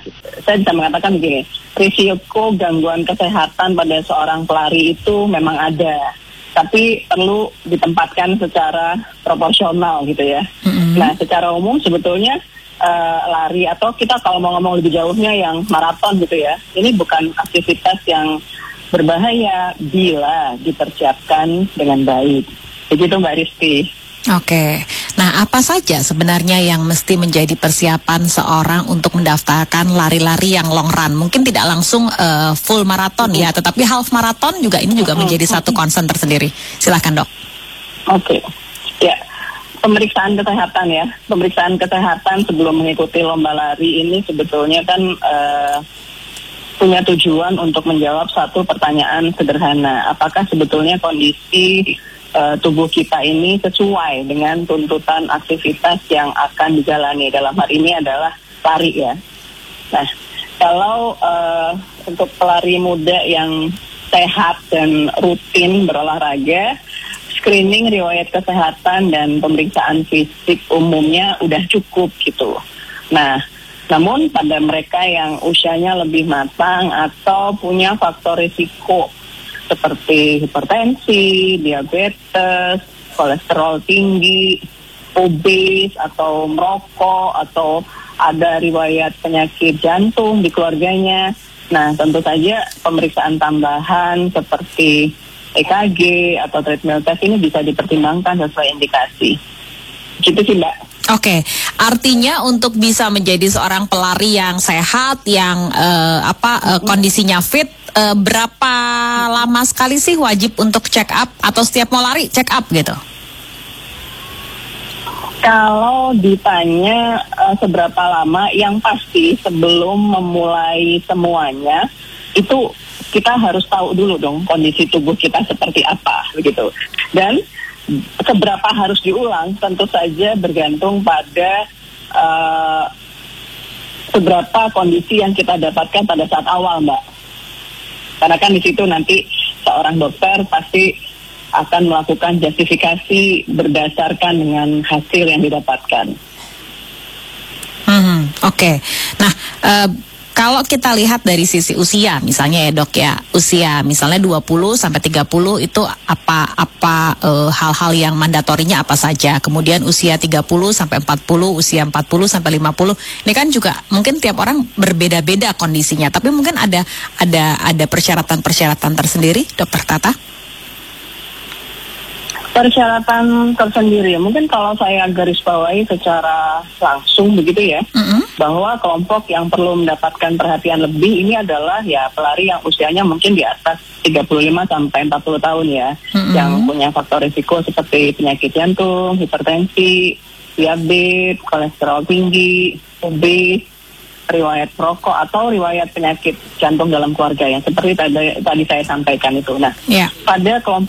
saya bisa mengatakan begini, risiko gangguan kesehatan pada seorang pelari itu memang ada, tapi perlu ditempatkan secara proporsional gitu ya. Nah, secara umum sebetulnya lari atau kita kalau mau ngomong lebih jauhnya yang maraton gitu ya, ini bukan aktivitas yang berbahaya bila dipersiapkan dengan baik. Begitu Mbak Risti. Oke, nah apa saja sebenarnya yang mesti menjadi persiapan seorang untuk mendaftarkan lari-lari yang long run? Mungkin tidak langsung full maraton ya, tetapi half maraton juga ini juga menjadi satu concern tersendiri. Silakan Dok. Oke, ya pemeriksaan kesehatan ya. Pemeriksaan kesehatan sebelum mengikuti lomba lari ini sebetulnya kan punya tujuan untuk menjawab satu pertanyaan sederhana. Apakah sebetulnya kondisi tubuh kita ini sesuai dengan tuntutan aktivitas yang akan dijalani. Dalam hal ini adalah lari ya. Nah, kalau untuk pelari muda yang sehat dan rutin berolahraga, screening riwayat kesehatan dan pemeriksaan fisik umumnya udah cukup gitu. Nah, namun pada mereka yang usianya lebih matang atau punya faktor risiko seperti hipertensi, diabetes, kolesterol tinggi, obes atau merokok atau ada riwayat penyakit jantung di keluarganya. Nah, tentu saja pemeriksaan tambahan seperti EKG atau treadmill test ini bisa dipertimbangkan sesuai indikasi. Gitu sih Mbak. Oke, artinya untuk bisa menjadi seorang pelari yang sehat, yang kondisinya fit, berapa lama sekali sih wajib untuk check up atau setiap mau lari check up gitu? Kalau ditanya seberapa lama, yang pasti sebelum memulai semuanya itu kita harus tahu dulu dong kondisi tubuh kita seperti apa begitu. Dan seberapa harus diulang tentu saja bergantung pada seberapa kondisi yang kita dapatkan pada saat awal Mbak. Karena kan di situ nanti seorang dokter pasti akan melakukan justifikasi berdasarkan dengan hasil yang didapatkan. Oke. Nah, kalau kita lihat dari sisi usia misalnya ya Dok ya, usia misalnya 20 sampai 30 itu apa hal-hal yang mandatorinya apa saja. Kemudian usia 30 sampai 40, usia 40 sampai 50. Ini kan juga mungkin tiap orang berbeda-beda kondisinya, tapi mungkin ada persyaratan-persyaratan tersendiri, Dokter Tata? Persyaratan tersendiri, mungkin kalau saya garis bawahi secara langsung begitu ya, bahwa kelompok yang perlu mendapatkan perhatian lebih ini adalah ya pelari yang usianya mungkin di atas 35 sampai 40 tahun ya, yang punya faktor risiko seperti penyakit jantung, hipertensi, diabetes, kolesterol tinggi, obes, riwayat perokok atau riwayat penyakit jantung dalam keluarga yang seperti tadi saya sampaikan itu. Nah, pada kelompok